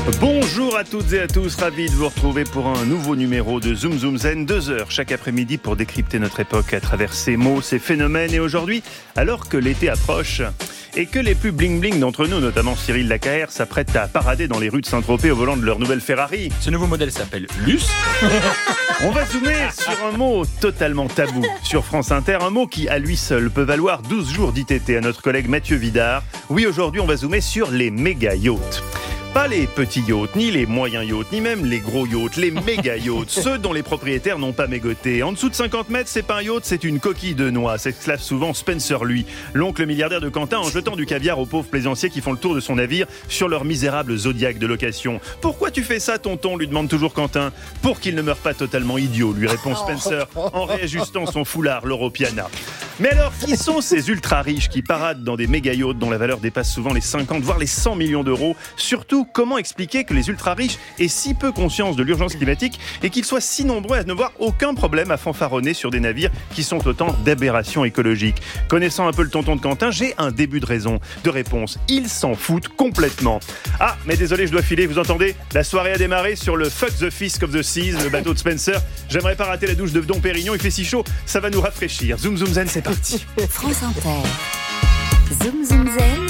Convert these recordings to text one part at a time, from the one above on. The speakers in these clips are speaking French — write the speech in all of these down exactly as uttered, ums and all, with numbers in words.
Bonjour à toutes et à tous, ravi de vous retrouver pour un nouveau numéro de Zoom Zoom Zen, deux heures chaque après-midi pour décrypter notre époque à travers ses mots, ses phénomènes. Et aujourd'hui, alors que l'été approche et que les plus bling-bling d'entre nous, notamment Cyril Lacaher, s'apprêtent à parader dans les rues de Saint-Tropez au volant de leur nouvelle Ferrari. Ce nouveau modèle s'appelle Luce. On va zoomer sur un mot totalement tabou sur France Inter, un mot qui à lui seul peut valoir douze jours d'I T T à notre collègue Mathieu Vidard. Oui, aujourd'hui on va zoomer sur les méga-yachts. Pas les petits yachts, ni les moyens yachts, ni même les gros yachts, les méga yachts, ceux dont les propriétaires n'ont pas mégoté. En dessous de cinquante mètres, c'est pas un yacht, c'est une coquille de noix, s'exclame souvent Spencer, lui, l'oncle milliardaire de Quentin, en jetant du caviar aux pauvres plaisanciers qui font le tour de son navire sur leur misérable Zodiac de location. Pourquoi tu fais ça, tonton, lui demande toujours Quentin. Pour qu'il ne meure pas totalement idiot, lui répond Spencer, en réajustant son foulard, l'Europiana. Mais alors, qui sont ces ultra riches qui paradent dans des méga yachts dont la valeur dépasse souvent les cinquante, voire les cent millions d'euros? Surtout, comment expliquer que les ultra-riches aient si peu conscience de l'urgence climatique et qu'ils soient si nombreux à ne voir aucun problème à fanfaronner sur des navires qui sont autant d'aberrations écologiques? Connaissant un peu le tonton de Quentin, j'ai un début de raison, de réponse. Ils s'en foutent complètement. Ah, mais désolé, je dois filer, vous entendez? La soirée a démarré sur le Fuck the Fisk of the Seas, le bateau de Spencer. J'aimerais pas rater la douche de Dom Pérignon, il fait si chaud, ça va nous rafraîchir. Zoom Zoom Zen, c'est parti. France Inter. Zoom Zoom Zen.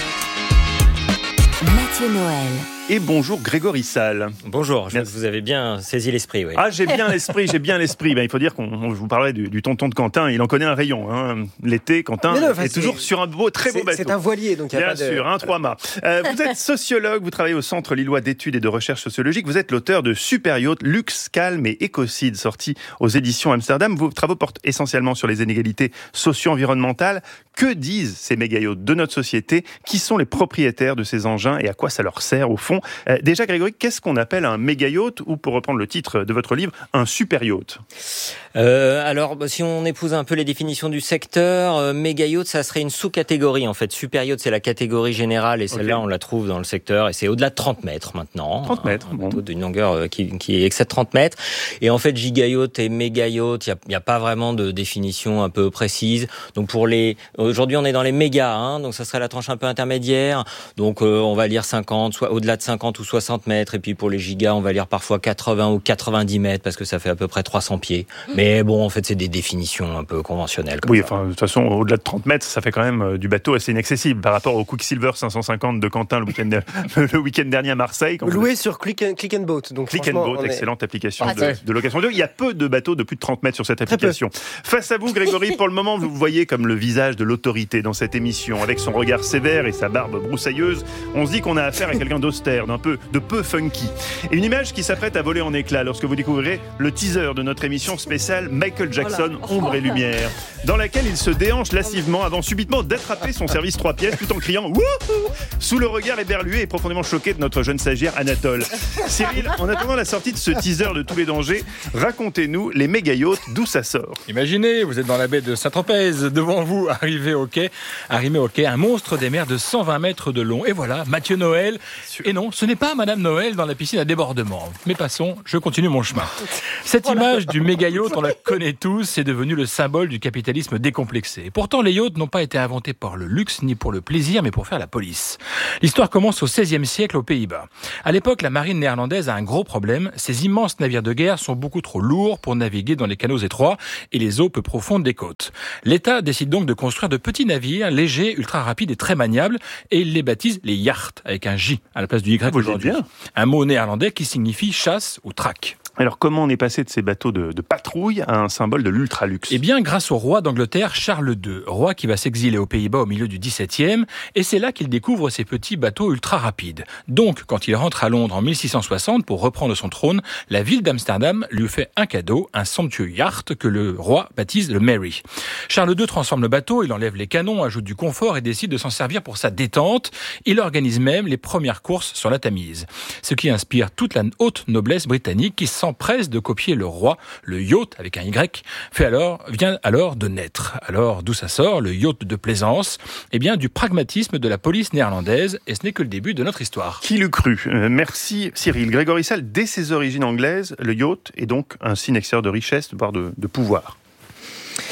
Mathieu Noël. Et bonjour Grégory Salle. Bonjour, je vois que vous avez bien saisi l'esprit. Oui. Ah, j'ai bien l'esprit, j'ai bien l'esprit. Ben, il faut dire qu'on on, je vous parlais du, du tonton de Quentin, il en connaît un rayon. Hein. L'été, Quentin non, enfin, est toujours sur un beau, très beau bateau. C'est un voilier, donc il n'y a bien pas de... sûr, un trois mâts. Euh, vous êtes sociologue, vous travaillez au Centre Lillois d'études et de recherche sociologique. Vous êtes l'auteur de Super Yacht, Luxe, Calme et Écocide, sorti aux éditions Amsterdam. Vos travaux portent essentiellement sur les inégalités socio-environnementales. Que disent ces méga yachts de notre société? Qui sont les propriétaires de ces engins et à quoi ça leur sert au fond? euh, Déjà, Grégory, qu'est-ce qu'on appelle un méga yacht ou, pour reprendre le titre de votre livre, un super yacht? euh, Alors, si on épouse un peu les définitions du secteur, euh, méga yacht, ça serait une sous-catégorie en fait. Super yacht, c'est la catégorie générale et celle-là, okay. On la trouve dans le secteur et c'est au-delà de trente mètres maintenant. trente mètres, un, un bon. bateau d'une longueur qui, qui excède trente mètres. Et en fait, giga yacht et méga yacht, il n'y a, a pas vraiment de définition un peu précise. Donc pour les, aujourd'hui, on est dans les méga, hein, donc ça serait la tranche un peu intermédiaire. Donc euh, on va lire cinquante, soit au-delà de cinquante ou soixante mètres. Et puis pour les gigas, on va lire parfois quatre-vingts ou quatre-vingt-dix mètres parce que ça fait à peu près trois cents pieds. Mais bon, en fait, c'est des définitions un peu conventionnelles. Oui, ça. enfin, de toute façon, au-delà de trente mètres, ça fait quand même euh, du bateau assez inaccessible par rapport au Quicksilver cinq cent cinquante de Quentin le week-end, le week-end dernier à Marseille. Loué vous... sur Click and, Click and Boat. Donc Click and Boat, est... excellente application ah, de, de location vidéo. Il y a peu de bateaux de plus de trente mètres sur cette application. Face à vous, Grégory, pour le moment, vous voyez comme le visage de l'autorité dans cette émission. Avec son regard sévère et sa barbe broussailleuse, on se dit qu'on a affaire à quelqu'un d'austère, d'un peu, de peu funky. Et une image qui s'apprête à voler en éclats lorsque vous découvrirez le teaser de notre émission spéciale Michael Jackson, Ombre et Lumière, dans laquelle il se déhanche lascivement avant subitement d'attraper son service trois pièces tout en criant « Wouhou !» sous le regard éberlué et profondément choqué de notre jeune stagiaire Anatole. Cyril, en attendant la sortie de ce teaser de tous les dangers, racontez-nous les méga yachts, d'où ça sort. Imaginez, vous êtes dans la baie de Saint-Tropez, devant vous, arrivé au quai, arrimé au quai, un monstre des mers de cent vingt mètres de long. Et voilà, Mathieu Noël. Et non, ce n'est pas Madame Noël dans la piscine à débordement. Mais passons, je continue mon chemin. Cette image du méga yacht, on la connaît tous, c'est devenu le symbole du capitalisme décomplexé. Pourtant, les yachts n'ont pas été inventés pour le luxe ni pour le plaisir, mais pour faire la police. L'histoire commence au seizième siècle aux Pays-Bas. À l'époque, la marine néerlandaise a un gros problème. Ces immenses navires de guerre sont beaucoup trop lourds pour naviguer dans les canaux étroits et les eaux peu profondes des côtes. L'État décide donc de construire de petits navires légers, ultra rapides et très maniables, et il les baptise les yachts, avec un J à la place du Y aujourd'hui. Un mot néerlandais qui signifie chasse ou traque. Alors, comment on est passé de ces bateaux de, de patrouille à un symbole de l'ultra-luxe? Eh bien, grâce au roi d'Angleterre, Charles deux, roi qui va s'exiler aux Pays-Bas au milieu du dix-septième, et c'est là qu'il découvre ces petits bateaux ultra-rapides. Donc, quand il rentre à Londres en mille six cent soixante pour reprendre son trône, la ville d'Amsterdam lui fait un cadeau, un somptueux yacht que le roi baptise le Mary. Charles deux transforme le bateau, il enlève les canons, ajoute du confort et décide de s'en servir pour sa détente. Il organise même les premières courses sur la Tamise. Ce qui inspire toute la haute noblesse britannique qui s'empresse de copier le roi. Le yacht, avec un Y, fait alors, vient alors de naître. Alors, d'où ça sort, le yacht de plaisance? Eh bien, du pragmatisme de la police néerlandaise, et ce n'est que le début de notre histoire. Qui l'eût cru? euh, Merci Cyril. Grégory Salle, dès ses origines anglaises, le yacht est donc un signe extérieur de richesse, voire de, de pouvoir.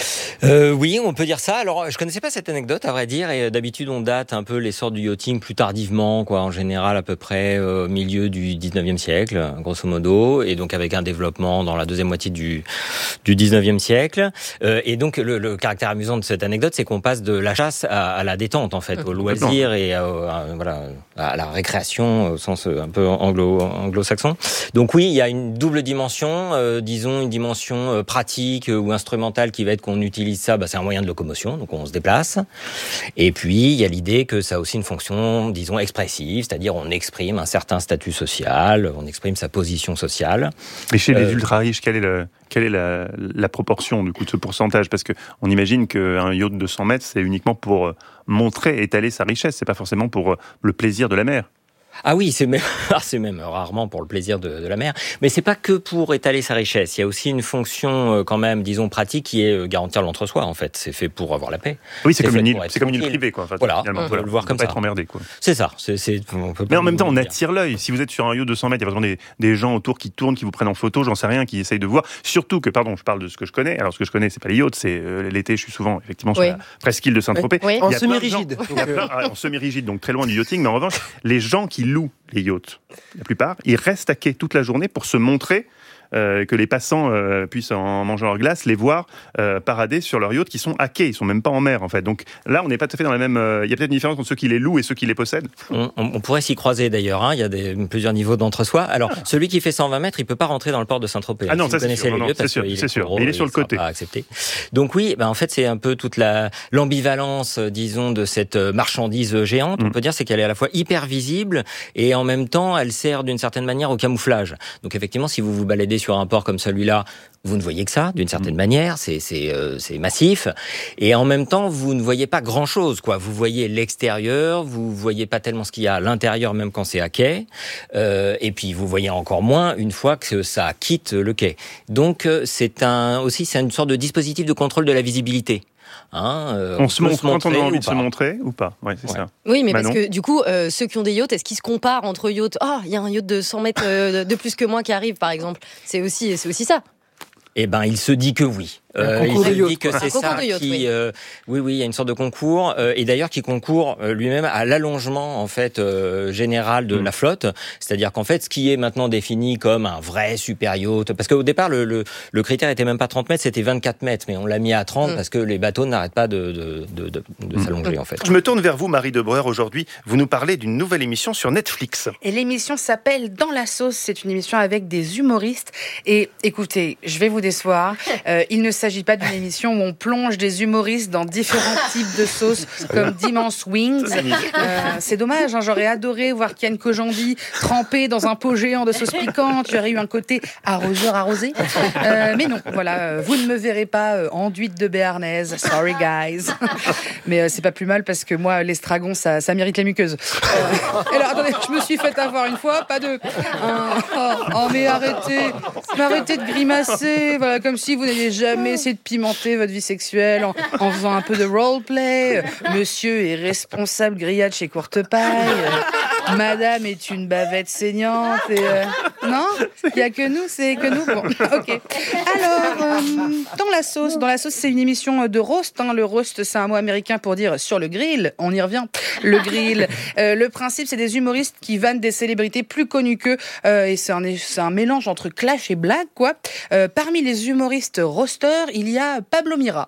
Euh, oui, on peut dire ça. Alors, je connaissais pas cette anecdote, à vrai dire, et d'habitude, on date un peu l'essor du yachting plus tardivement, quoi, en général, à peu près au euh, milieu du dix-neuvième siècle, grosso modo, et donc avec un développement dans la deuxième moitié du, du dix-neuvième siècle. Euh, et donc, le, le caractère amusant de cette anecdote, c'est qu'on passe de la chasse à, à la détente, en fait, au loisir et à, à, voilà, à la récréation, au sens un peu anglo, anglo-saxon. Donc oui, il y a une double dimension, euh, disons une dimension euh, pratique euh, ou instrumentale qui va être qu'on utilise ça, bah, c'est un moyen de locomotion, donc on se déplace. Et puis, il y a l'idée que ça a aussi une fonction, disons, expressive, c'est-à-dire on exprime un certain statut social, on exprime sa position sociale. Mais chez les Euh, ultra-riches, quelle est, le, quelle est la, la proportion du coup de ce pourcentage ? Parce qu'on imagine qu'un yacht de cent mètres, c'est uniquement pour montrer, étaler sa richesse, c'est pas forcément pour le plaisir de la mer. Ah oui, c'est même, c'est même rarement pour le plaisir de, de la mer, mais c'est pas que pour étaler sa richesse. Il y a aussi une fonction euh, quand même, disons pratique, qui est euh, garantir l'entre-soi. En fait, c'est fait pour avoir la paix. Oui, c'est, C'est comme une fait île, pour être c'est comme une île tranquille. privée, quoi. En fait, Voilà, finalement. on peut le voir On comme peut ça. pas être emmerdé, quoi. C'est ça. C'est, c'est, on peut Mais en pas même temps, on dire. attire l'œil. Si vous êtes sur un yacht de cent mètres, il y a vraiment des, des gens autour qui tournent, qui vous prennent en photo, j'en sais rien, qui essayent de voir. Surtout que, pardon, je parle de ce que je connais. Alors, ce que je connais, c'est pas les yachts, c'est euh, l'été, je suis souvent effectivement sur Oui. la presqu'île de Saint-Tropez. Oui. Il En y a plein de gens- semi-rigide. il y a plein- ah, en semi-rigide, donc très loin du yachting. Mais en revanche, les gens qui louent les yachts, la plupart, ils restent à quai toute la journée pour se montrer. Euh, que les passants euh, puissent, en mangeant leur glace, les voir euh, parader sur leurs yachts qui sont à quai, ils sont même pas en mer en fait. Donc là, on n'est pas tout à fait dans la même. Euh, il y a peut-être une différence entre ceux qui les louent et ceux qui les possèdent. On, on- on pourrait s'y croiser d'ailleurs. Hein. Il y a des, plusieurs niveaux d'entre-soi. Alors, celui qui fait cent vingt mètres, il peut pas rentrer dans le port de Saint-Tropez. Ah non, Si ça, vous c'est connaissez sûr. les Non, lieux, non, c'est parce sûr, qu'il c'est est sûr. trop gros, Il est sur le sera côté. pas accepté. Donc oui, ben en fait, c'est un peu toute la l'ambivalence, euh, disons, de cette euh, marchandise géante. Mm. On peut dire, c'est qu'elle est à la fois hyper visible et en même temps, elle sert d'une certaine manière au camouflage. Donc effectivement, si vous vous baladez sur un port comme celui-là, vous ne voyez que ça, d'une certaine manière, c'est c'est euh, c'est massif, et en même temps, vous ne voyez pas grand-chose, quoi. Vous voyez l'extérieur, vous voyez pas tellement ce qu'il y a à l'intérieur, même quand c'est à quai, euh, et puis vous voyez encore moins une fois que ça quitte le quai. Donc euh, c'est un aussi c'est une sorte de dispositif de contrôle de la visibilité. Hein, euh, On se peut montre quand on a montrer envie ou de se pas. montrer ou pas. Ouais, c'est Ouais. ça. Oui, mais Manon. parce que du coup, euh, ceux qui ont des yachts, est-ce qu'ils se comparent entre yachts ? Ah, il y a un yacht de cent mètres euh, de plus que moi qui arrive, par exemple. C'est aussi, c'est aussi ça. Eh ben, il se dit que oui. Euh, Un il concours se de yacht, dit que quoi. c'est Un concours ça de yacht, qui, oui. euh, oui, oui, il y a une sorte de concours, euh, et d'ailleurs qui concourt euh, lui-même à l'allongement en fait euh, général de Mm. la flotte. C'est-à-dire qu'en fait, ce qui est maintenant défini comme un vrai super yacht, parce qu'au départ le, le, le critère était même pas trente mètres, c'était vingt-quatre mètres, mais on l'a mis à trente Mm. parce que les bateaux n'arrêtent pas de, de, de, de, de Mm. s'allonger en fait. Je me tourne vers vous, Marie Debreur, aujourd'hui. Vous nous parlez d'une nouvelle émission sur Netflix. Et l'émission s'appelle Dans la sauce. C'est une émission avec des humoristes. Et écoutez, je vais vous décevoir. Euh, il ne s'agit pas d'une émission où on plonge des humoristes dans différents types de sauces, comme d'immenses wings. Euh, c'est dommage, hein, j'aurais adoré voir Kian Kojandi trempé dans un pot géant de sauce piquante. Il y aurait eu un côté arroseur arrosé. Euh, mais non, voilà, euh, vous ne me verrez pas euh, enduite de béarnaise. Sorry, guys. Mais euh, c'est pas plus mal parce que moi, l'estragon, ça, ça mérite la muqueuse. Euh, et alors, attendez, je me suis fait avoir une fois, pas deux. Hein, oh, oh, mais arrêtez, mais arrêtez de grimacer, voilà, comme si vous n'aviez jamais essayé de pimenter votre vie sexuelle en, en faisant un peu de roleplay. Euh, Monsieur est responsable grillade chez Courtepaille. Euh, Madame est une bavette saignante. Et, euh, non, il n'y a que nous, c'est que nous. Bon, ok. Alors, euh, dans la sauce, dans la sauce, c'est une émission de roast. Hein. Le roast, c'est un mot américain pour dire sur le grill. On y revient. Le grill. Euh, le principe, c'est des humoristes qui vannent des célébrités plus connues qu'eux. Euh, et c'est un, c'est un mélange entre clash et blague, quoi. Euh, parmi les humoristes roasters, il y a Pablo Mira.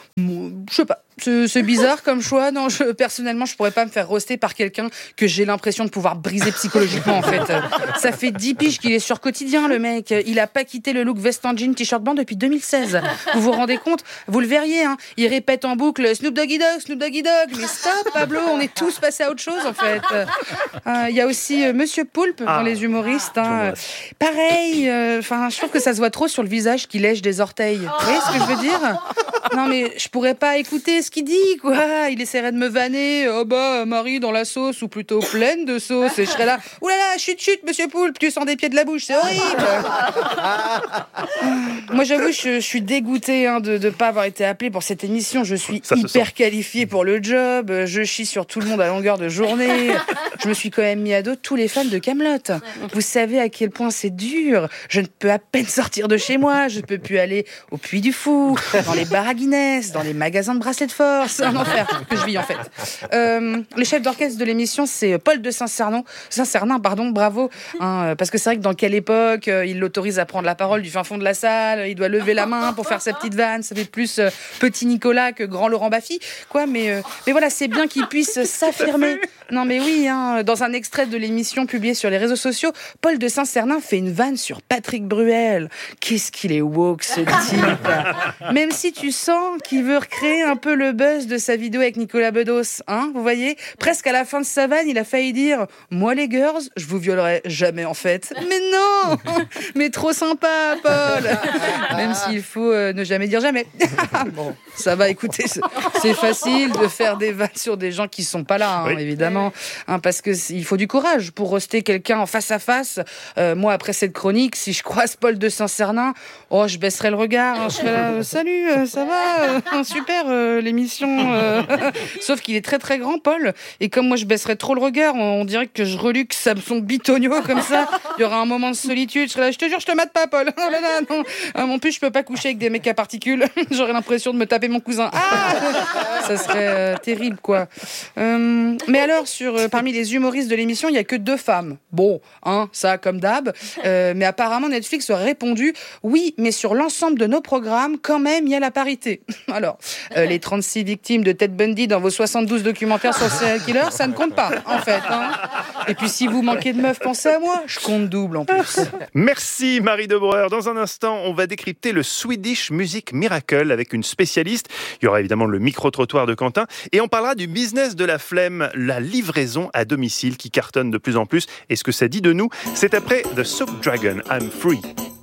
Je sais pas, c'est, c'est bizarre comme choix. Non, je, personnellement, je pourrais pas me faire roaster par quelqu'un que j'ai l'impression de pouvoir briser psychologiquement, en fait. Ça fait dix piges qu'il est sur Quotidien, le mec. Il a pas quitté le look veste en jean, t-shirt blanc depuis deux mille seize. Vous vous rendez compte ? Vous le verriez, hein. Il répète en boucle Snoop Doggy Dogg, Snoop Doggy Dogg. Mais stop, Pablo, on est tous passés à autre chose, en fait. Il euh, y a aussi euh, Monsieur Poulpe dans Ah, les humoristes. Hein. Pareil, enfin, euh, je trouve que ça se voit trop sur le visage qui lèche des orteils. Vous voyez ce que je veux dire ? Non, mais je pourrais pas écouter qu'est-ce qu'il dit, quoi? Il essaierait de me vanner. Oh bah, Marie dans la sauce, ou plutôt pleine de sauce. Et je serais là, oulala, chut, chut, monsieur Poulpe, tu sens des pieds de la bouche, c'est horrible. Moi, j'avoue, je, je suis dégoûtée hein, de ne pas avoir été appelée pour cette émission. Je suis Ça se hyper sent. qualifiée pour le job. Je chie sur tout le monde à longueur de journée. Je me suis quand même mis à dos tous les fans de Kaamelott. Vous savez à quel point c'est dur. Je ne peux à peine sortir de chez moi. Je ne peux plus aller au Puy du Fou, dans les bars à Guinness, dans les magasins de bracelets de force. C'est un enfer que je vis en fait. Euh, le chef d'orchestre de l'émission, c'est Paul de Saint-Cernin. Saint-Cernin, pardon, bravo. Hein, parce que c'est vrai que dans quelle époque euh, il l'autorise à prendre la parole du fin fond de la salle, il doit lever la main pour faire sa petite vanne. Ça fait plus euh, petit Nicolas que grand Laurent Baffy. Quoi, mais, euh, mais voilà, c'est bien qu'il puisse s'affirmer. Non mais oui, hein, dans un extrait de l'émission publiée sur les réseaux sociaux, Paul de Saint-Cernin fait une vanne sur Patrick Bruel. Qu'est-ce qu'il est woke ce type. Même si tu sens qu'il veut recréer un peu le buzz de sa vidéo avec Nicolas Bedos, hein, vous voyez, presque à la fin de sa vanne, il a failli dire « Moi les girls, je vous violerai jamais en fait. » Mais non. Mais trop sympa, Paul. Même s'il faut euh, ne jamais dire jamais. Bon, ça va, écoutez, c'est- c'est facile de faire des vannes sur des gens qui sont pas là, hein, Oui. évidemment, hein, parce que c'est- il faut du courage pour roaster quelqu'un en face à face. Euh, moi, après cette chronique, si je croise Paul de Saint-Cernin, oh, je baisserai le regard. Hein, je serai là, salut, euh, ça va, euh, super euh, l'émission. euh. Sauf qu'il est très très grand, Paul, et comme moi je baisserais trop le regard, on, on dirait que je reluque Samson Bitonio comme ça. Il y aura un moment de solitude. Je serai là, je te jure, je te mate pas, Paul. Oh là là, non. Ah, en plus, je peux pas coucher avec des mecs à particules. J'aurais l'impression de me taper mon cousin. Ah, ça serait euh, terrible, quoi. Euh, mais alors, sur euh, parmi les humoristes de l'émission, il y a que deux femmes. Bon, hein, ça comme d'hab. Euh, mais apparemment, Netflix aurait répondu oui, mais sur l'ensemble de nos programmes, quand même, il y a la parité. Alors, euh, les trente-six victimes de Ted Bundy dans vos soixante-douze documentaires sur le serial killer, ça ne compte pas, en fait. Hein. Et puis, si vous manquez de meufs, pensez à moi. Je compte double en plus. Merci Marie Debreur. Dans un instant, on va décrypter le Swedish Music Miracle avec une spécialiste. Il y aura évidemment le micro-trottoir de Quentin. Et on parlera du business de la flemme, la livraison à domicile qui cartonne de plus en plus. Et ce que ça dit de nous, c'est après The Soap Dragon, I'm Free.